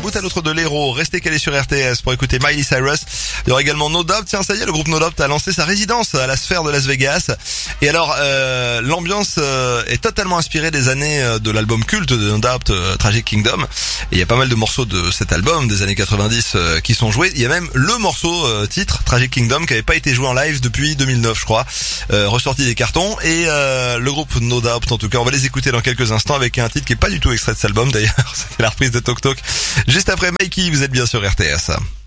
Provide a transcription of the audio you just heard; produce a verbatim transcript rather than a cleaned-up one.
bout à l'autre de l'Hérault. Restez calés sur R T S pour écouter Miley Cyrus. Il y aura également No Doubt. Tiens, ça y est, le groupe No Doubt a lancé sa résidence à la Sphère de Las Vegas. Et alors, euh, l'ambiance euh, est totalement inspirée des années euh, de l'album culte de No Doubt, euh, Tragic Kingdom. Et il y a pas mal de morceaux de cet album des années quatre-vingt-dix euh, qui sont joués. Il y a même le morceau euh, titre, Tragic Kingdom, qui avait pas été joué en live depuis deux mille neuf, je crois. Euh, ressorti des cartons. Et euh, le groupe No Doubt, en tout cas, on va les écouter dans quelques instants avec un titre qui est pas du tout extrait de cet album d'ailleurs. C'était la reprise de Tok Tok. Juste après Mikey, vous êtes bien sur R T S.